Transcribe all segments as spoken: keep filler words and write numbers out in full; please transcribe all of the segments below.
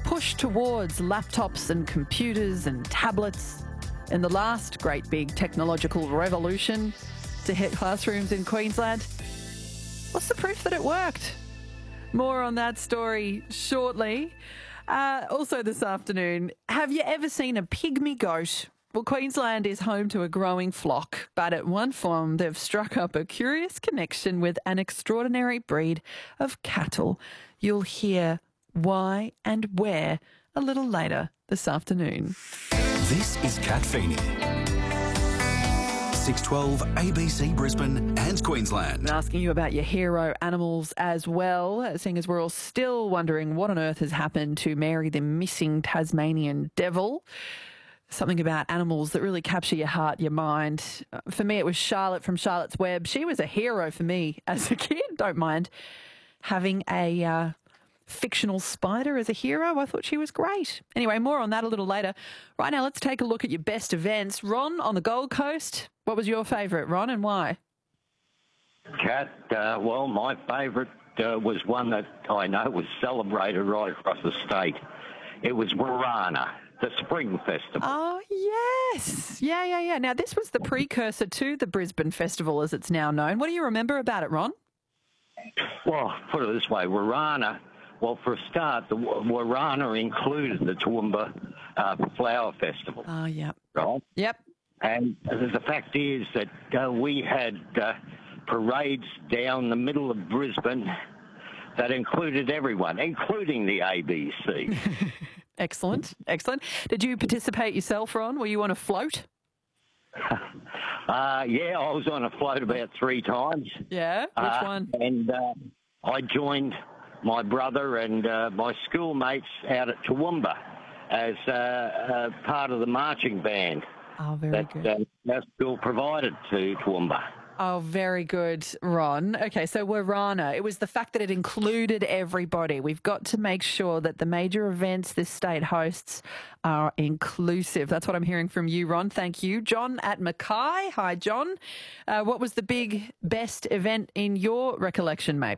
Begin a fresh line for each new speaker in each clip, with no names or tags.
push towards laptops and computers and tablets in the last great big technological revolution to hit classrooms in Queensland. What's the proof that it worked? More on that story shortly. Uh, also this afternoon, have you ever seen a pygmy goat? Well, Queensland is home to a growing flock, but at one farm they've struck up a curious connection with an extraordinary breed of cattle. You'll hear why and where a little later this afternoon.
This is Kat Feeney. six twelve A B C Brisbane and Queensland.
I'm asking you about your hero animals as well, seeing as we're all still wondering what on earth has happened to Mary the missing Tasmanian devil. Something about animals that really capture your heart, your mind. Uh, for me, it was Charlotte from Charlotte's Web. She was a hero for me as a kid. Don't mind having a uh, fictional spider as a hero. I thought she was great. Anyway, more on that a little later. Right now, let's take a look at your best events. Ron, on the Gold Coast, what was your favourite, Ron, and why?
Kat, uh, well, my favourite uh, was one that I know was celebrated right across the state. It was Warana, the Spring Festival.
Oh, yes. Yeah, yeah, yeah. Now, this was the precursor to the Brisbane Festival, as it's now known. What do you remember about it, Ron?
Well, put it this way, Warana, well, for a start, the Warana included the Toowoomba uh, Flower Festival.
Oh, yeah.
Right?
Yep.
And the fact is that uh, we had uh, parades down the middle of Brisbane that included everyone, including the A B C.
Excellent, excellent. Did you participate yourself, Ron? Were you on a float?
uh, yeah, I was on a float about three times.
Yeah? Which
uh,
one?
And uh, I joined my brother and uh, my schoolmates out at Toowoomba as uh, uh, part of the marching band
Oh, very
that
good.
uh, our school provided to Toowoomba.
Oh, very good, Ron. Okay, so Warana, it was the fact that it included everybody. We've got to make sure that the major events this state hosts are inclusive. That's what I'm hearing from you, Ron. Thank you. John at Mackay. Hi, John. Uh, what was the big, best event in your recollection, mate?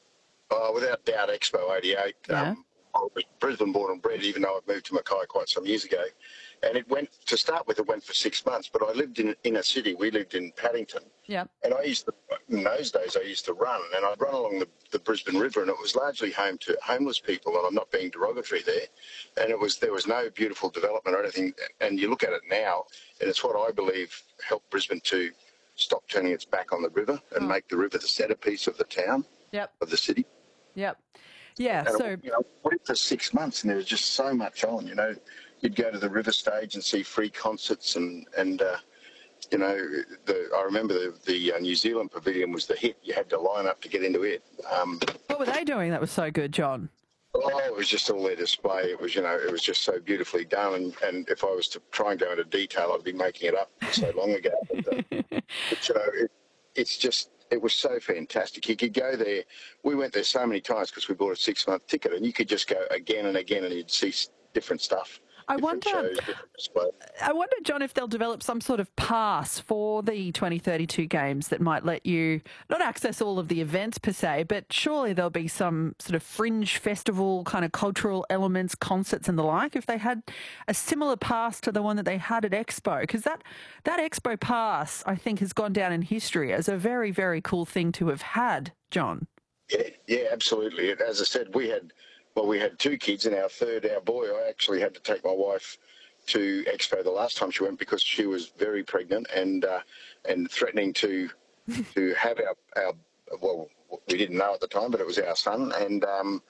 Uh, without doubt, Expo eighty-eight.
Yeah.
Um, I was Brisbane born and bred, even though I've moved to Mackay quite some years ago. And it went, to start with, it went for six months, but I lived in inner city. We lived in Paddington.
Yep.
And I used to, in those days, I used to run, and I'd run along the, the Brisbane River, and it was largely home to homeless people, and I'm not being derogatory there. And it was there was no beautiful development or anything. And you look at it now, and it's what I believe helped Brisbane to stop turning its back on the river and
Oh.
make the river the centrepiece of the town,
Yep.
of the city.
Yep. Yeah,
And
so...
it, you know, went for six months, and there was just so much on. You know, you'd go to the river stage and see free concerts, and and uh, you know, the, I remember the the uh, New Zealand Pavilion was the hit. You had to line up to get into it. Um,
What were they doing that was so good, John?
oh, it was just all their display. It was, you know, it was just so beautifully done. And, and if I was to try and go into detail, I'd be making it up so long ago. But, uh, but you know, it, it's just. It was so fantastic. You could go there. We went there so many times because we bought a six-month ticket, and you could just go again and again, and you'd see s- different stuff.
I
different
wonder-
shows, different displays.
I wonder, John, if they'll develop some sort of pass for the twenty thirty-two games that might let you not access all of the events per se, but surely there'll be some sort of fringe festival kind of cultural elements, concerts and the like, if they had a similar pass to the one that they had at Expo. Because that, that Expo pass, I think, has gone down in history as a very, very cool thing to have had, John.
Yeah, yeah, absolutely. And as I said, we had, well, we had two kids, and our third, our boy, I actually had to take my wife to Expo the last time she went because she was very pregnant and uh, and threatening to to have our, our, well, we didn't know at the time, but it was our son, and um,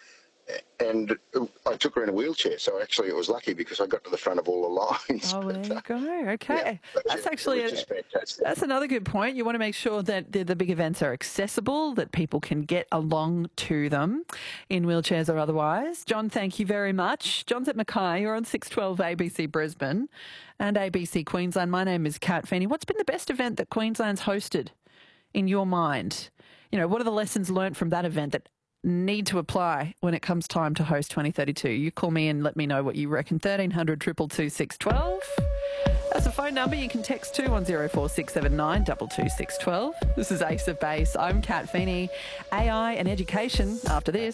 and I took her in a wheelchair, so actually it was lucky because I got to the front of all the lines.
Oh, well, there
But,
you
uh,
go. Okay.
yeah, but
That's
yeah,
actually
it was
a,
just fantastic.
that's another good point. You want to make sure that the, the big events are accessible, that people can get along to them in wheelchairs or otherwise. John, thank you very much. John's at Mackay. You're on six twelve A B C Brisbane and A B C Queensland. My name is Kat Feeney. What's been the best event that Queensland's hosted in your mind? You know, what are the lessons learnt from that event that need to apply when it comes time to host twenty thirty-two? You call me and let me know what you reckon. thirteen hundred, two two two, six one two. That's a phone number. You can text two one zero four six seven nine two two six one two. This is Ace of Base. I'm Kat Feeney. A I and education after this.